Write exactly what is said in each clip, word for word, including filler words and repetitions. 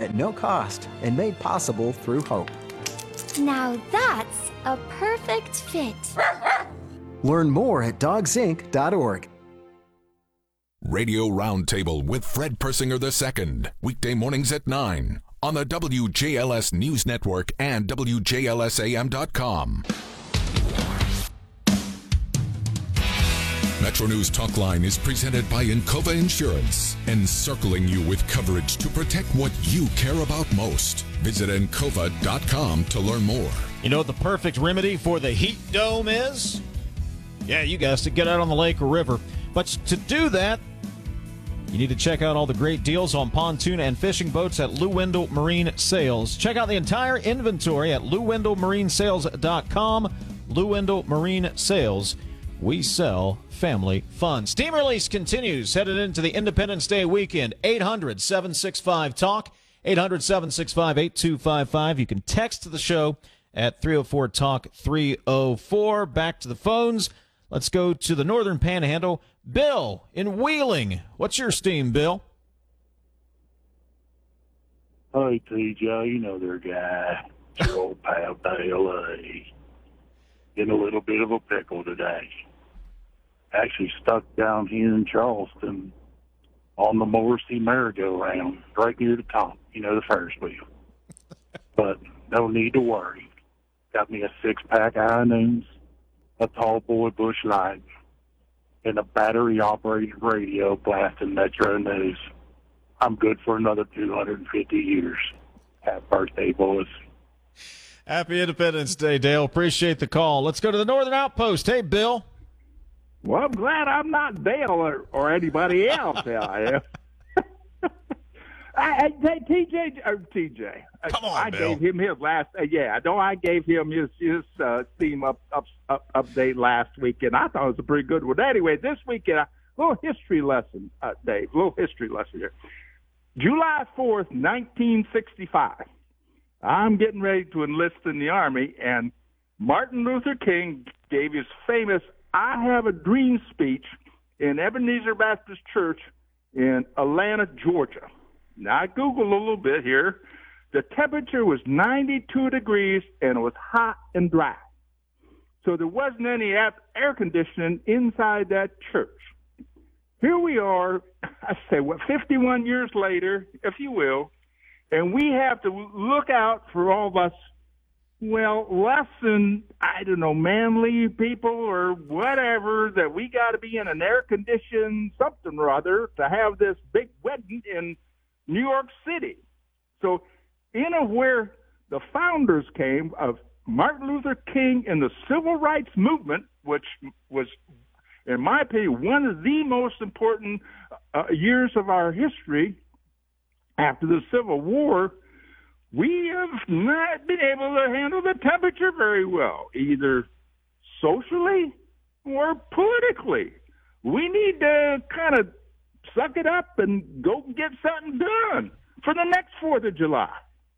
at no cost and made possible through hope. Now that's a perfect fit. Learn more at dogs inc dot org. Radio Roundtable with Fred Persinger the Second, weekday mornings at nine on the W J L S News Network and W J L S A M dot com. Metro News Talkline is presented by Encova Insurance, encircling you with coverage to protect what you care about most. Visit encova dot com to learn more. You know what the perfect remedy for the heat dome is? Yeah, you guessed it. Get out on the lake or river. But to do that, you need to check out all the great deals on pontoon and fishing boats at Lou Wendell Marine Sales. Check out the entire inventory at lou wendell marine sales dot com. Lou Wendell Marine Sales. We sell family fun. Steam Release continues, headed into the Independence Day weekend. eight hundred, seven six five, talk. eight hundred, seven six five, eight two five five. You can text the show at three oh four talk three oh four. Back to the phones. Let's go to the Northern Panhandle. Bill in Wheeling. What's your steam, Bill? Hey, T J, you know their guy, your old pal Dale. Uh, in a little bit of a pickle today. Actually stuck down here in Charleston on the Morrissey merry-go-round, right near the top, you know, the Ferris wheel. But no need to worry. Got me a six-pack of High Noons, a tall boy Bush Light, and a battery-operated radio blasting Metro News. I'm good for another two hundred fifty years. Happy birthday, boys. Happy Independence Day, Dale. Appreciate the call. Let's go to the Northern Outpost. Hey, Bill. Well, I'm glad I'm not Dale or, or anybody else. I am. I, I, T J, or T J. Come on, I Bill. gave him his last. Uh, yeah, I know. I gave him his his uh, theme up, up, up update last weekend. I thought it was a pretty good one. Anyway, this weekend, a little history lesson, uh, Dave. A little history lesson here. July fourth, nineteen sixty-five. I'm getting ready to enlist in the Army, and Martin Luther King gave his famous I Have a Dream speech in Ebenezer Baptist Church in Atlanta, Georgia. Now, I Googled a little bit here. The temperature was ninety-two degrees, and it was hot and dry. So there wasn't any air conditioning inside that church. Here we are, I say, what, fifty-one years later, if you will, and we have to look out for all of us, well, less than, I don't know, manly people or whatever, that we got to be in an air-conditioned something or other to have this big wedding in New York City. So, in of where the founders came of Martin Luther King and the Civil Rights Movement, which was, in my opinion, one of the most important uh, years of our history, after the Civil War, we have not been able to handle the temperature very well, either socially or politically. We need to kind of suck it up and go get something done for the next fourth of July.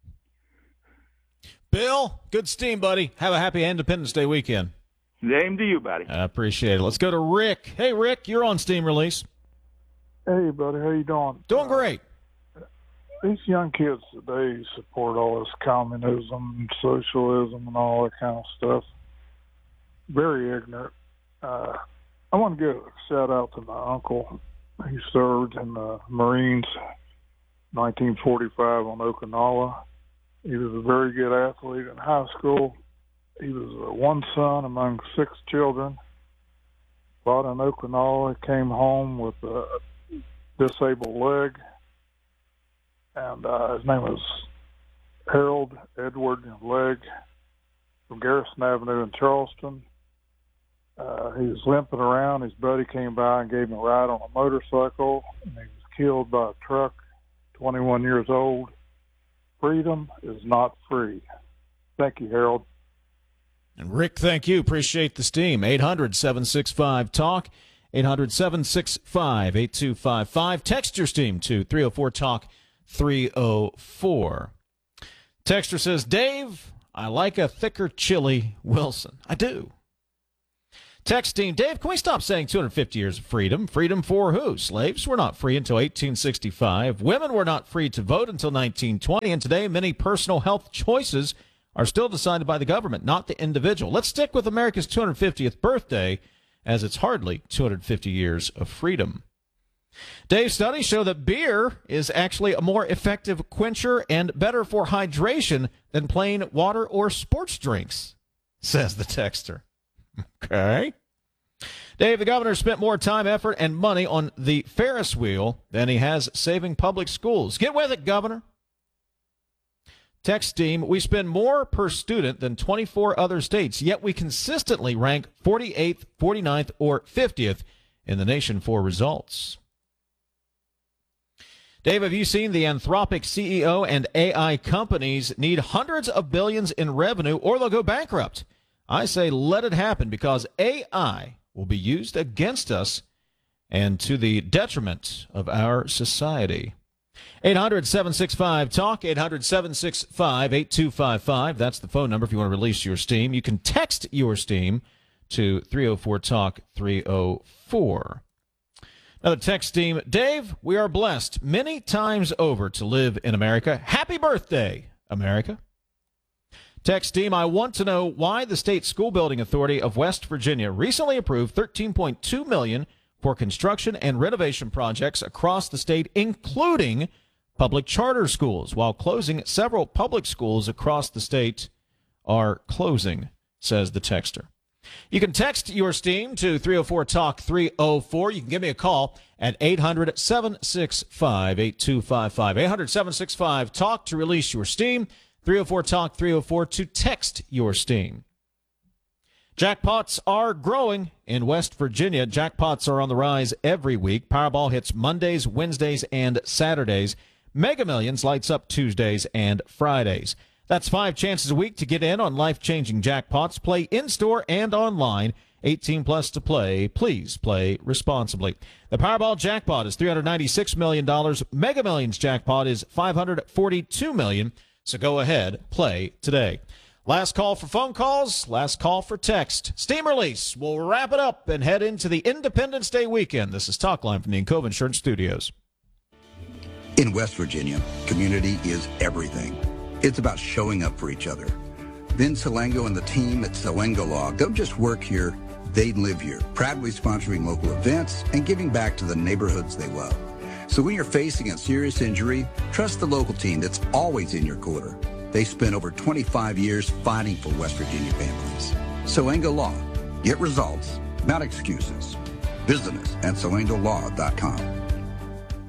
Bill, good steam, buddy. Have a happy Independence Day weekend. Same to you, buddy. I appreciate it. Let's go to Rick. Hey, Rick, you're on Steam Release. Hey, buddy, how you doing? Doing great. These young kids today support all this communism and socialism and all that kind of stuff. Very ignorant. Uh, I want to give a shout out to my uncle. He served in the Marines nineteen forty-five on Okinawa. He was a very good athlete in high school. He was uh, one son among six children. Fought in Okinawa, came home with a disabled leg. And uh, his name was Harold Edward Legg from Garrison Avenue in Charleston. Uh, he was limping around. His buddy came by and gave him a ride on a motorcycle, and he was killed by a truck, twenty-one years old. Freedom is not free. Thank you, Harold. And Rick, thank you. Appreciate the steam. eight hundred, seven six five, talk. eight hundred, seven six five, eight two five five. Text your steam to three oh four talk. three oh four. Texter says, Dave, I like a thicker chili Wilson. I do. Text team, Dave, can we stop saying two hundred fifty years of freedom? Freedom for who? Slaves were not free until eighteen sixty-five. Women were not free to vote until nineteen twenty. And today, many personal health choices are still decided by the government, not the individual. Let's stick with America's two hundred fiftieth birthday, as it's hardly two hundred fifty years of freedom. Dave's studies show that beer is actually a more effective quencher and better for hydration than plain water or sports drinks, says the texter. Okay. Dave, the governor spent more time, effort, and money on the Ferris wheel than he has saving public schools. Get with it, Governor. Text team, we spend more per student than twenty-four other states, yet we consistently rank forty-eighth, forty-ninth, or fiftieth in the nation for results. Dave, have you seen the Anthropic C E O and A I companies need hundreds of billions in revenue or they'll go bankrupt? I say let it happen because A I will be used against us and to the detriment of our society. eight hundred, seven six five, talk, eight hundred, seven six five, eight two five five. That's the phone number if you want to release your steam. You can text your steam to three oh four talk, three oh four. Another text team, Dave, we are blessed many times over to live in America. Happy birthday, America. Text team, I want to know why the State School Building Authority of West Virginia recently approved thirteen point two million dollars for construction and renovation projects across the state, including public charter schools, while closing several public schools across the state are closing, says the texter. You can text your steam to three oh four talk, three oh four. You can give me a call at eight hundred, seven six five, eight two five five. eight hundred, seven six five, talk to release your steam. three oh four talk, three oh four to text your steam. Jackpots are growing in West Virginia. Jackpots are on the rise every week. Powerball hits Mondays, Wednesdays, and Saturdays. Mega Millions lights up Tuesdays and Fridays. That's five chances a week to get in on life-changing jackpots. Play in-store and online. eighteen plus to play. Please play responsibly. The Powerball jackpot is three hundred ninety-six million dollars. Mega Millions jackpot is five hundred forty-two million dollars. So go ahead, play today. Last call for phone calls, last call for text. Steam release. We'll wrap it up and head into the Independence Day weekend. This is Talkline from the Encova Insurance Studios. In West Virginia, community is everything. It's about showing up for each other. Vin Salengo and the team at Salengo Law don't just work here, they live here, proudly sponsoring local events and giving back to the neighborhoods they love. So when you're facing a serious injury, trust the local team that's always in your corner. They spent over twenty-five years fighting for West Virginia families. Salengo Law. Get results, not excuses. Visit us at salengo law dot com.